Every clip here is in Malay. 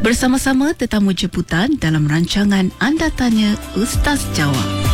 Bersama-sama tetamu jemputan dalam rancangan Anda Tanya Ustaz Jawab.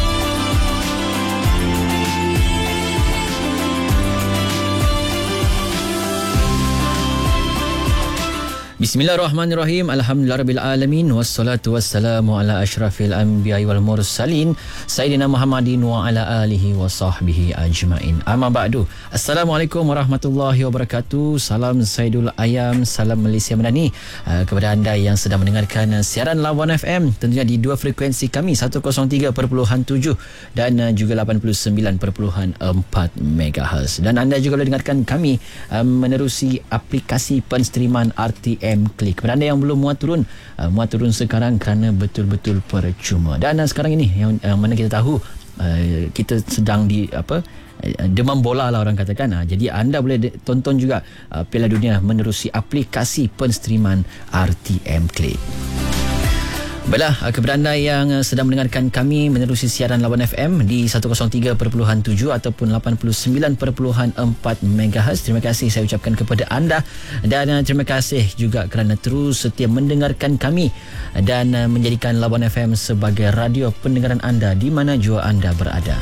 Bismillahirrahmanirrahim. Alhamdulillahirabbil wassalatu wassalamu ala asyrafil anbiya'i wal mursalin sayyidina Muhammadin wa ala alihi wa sahbihi ajmain. Amma ba'du. Assalamualaikum warahmatullahi wabarakatuh. Salam Saidul Ayam, salam Malaysia Madani kepada anda yang sedang mendengarkan siaran Lawan FM, tentunya di dua frekuensi kami 103.7 dan juga 89.4 MHz. Dan anda juga boleh dengarkan kami menerusi aplikasi penstreaman RTM Klik. Kepada anda yang belum muat turun sekarang kerana betul-betul percuma. Dan sekarang ini yang mana kita tahu kita sedang di demam bola lah orang katakan. Jadi anda boleh tonton juga Piala Dunia menerusi aplikasi penstreaman RTM Klik. Baiklah, kepada anda yang sedang mendengarkan kami menerusi siaran Lawan FM di 103.7 ataupun 89.4 MHz, terima kasih saya ucapkan kepada anda dan terima kasih juga kerana terus setia mendengarkan kami dan menjadikan Lawan FM sebagai radio pendengaran anda di mana jua anda berada.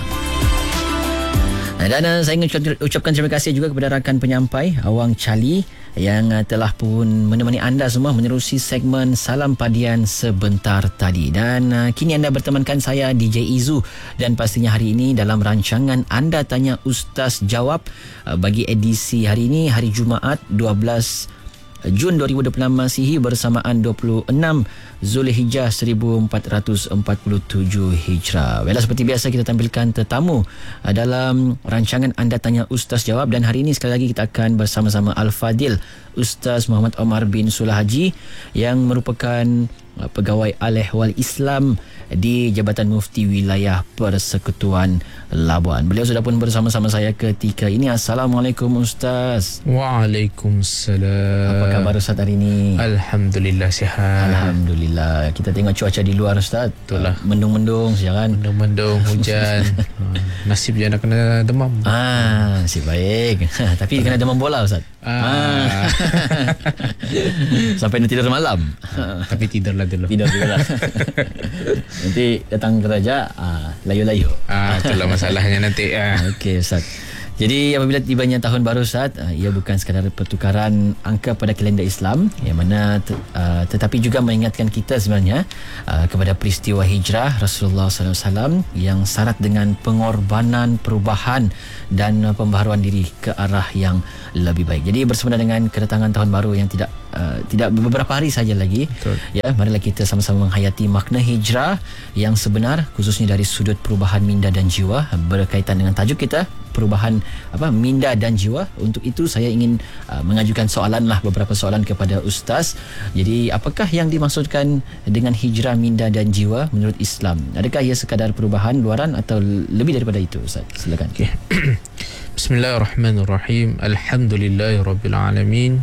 Dan saya ingin ucapkan terima kasih juga kepada rakan penyampai Awang Cali yang telah pun menemani anda semua menerusi segmen Salam Padian sebentar tadi. Dan kini anda bertemankan saya DJ Izu dan pastinya hari ini dalam rancangan Anda Tanya Ustaz Jawab bagi edisi hari ini, hari Jumaat 12 Jun 2026 Masihi bersamaan 26 Zulhijjah 1447 Hijrah. Baiklah, seperti biasa kita tampilkan tetamu dalam rancangan Anda Tanya Ustaz Jawab, dan hari ini sekali lagi kita akan bersama-sama Al-Fadil Ustaz Muhammad Omar bin Sullah Haji yang merupakan pegawai Al-Ehwal Islam di Jabatan Mufti Wilayah Persekutuan Labuan. Beliau sudah pun bersama-sama saya ketika ini. Assalamualaikum Ustaz. Waalaikumsalam. Apa khabar Ustaz hari ini? Alhamdulillah sihat. Alhamdulillah. Kita tengok cuaca di luar Ustaz. Itulah. Mendung-mendung saja kan. Mendung-mendung, hujan. Nasib je nak kena demam. Nasib baik. Tapi kena demam bola Ustaz. Sampai nanti tidur malam. Tapi tidurlah dulu. Tidur juga lah. Nanti datang kerja layu-layu. Itulah masalahnya nanti. Okey Ustaz. Jadi apabila tibanya tahun baru Ustaz, ia bukan sekadar pertukaran angka pada kalender Islam yang mana tetapi juga mengingatkan kita sebenarnya kepada peristiwa hijrah Rasulullah SAW yang syarat dengan pengorbanan, perubahan dan pembaharuan diri ke arah yang lebih baik. Jadi bersama dengan kedatangan tahun baru yang tidak beberapa hari saja lagi. Betul. Ya, marilah kita sama-sama menghayati makna hijrah yang sebenar, khususnya dari sudut perubahan minda dan jiwa, berkaitan dengan tajuk kita perubahan minda dan jiwa. Untuk itu saya ingin mengajukan beberapa soalan kepada Ustaz. Jadi apakah yang dimaksudkan dengan hijrah minda dan jiwa menurut Islam? Adakah ia sekadar perubahan luaran atau lebih daripada itu Ustaz? Silakan. Bismillahirrahmanirrahim. Alhamdulillahirabbil alamin.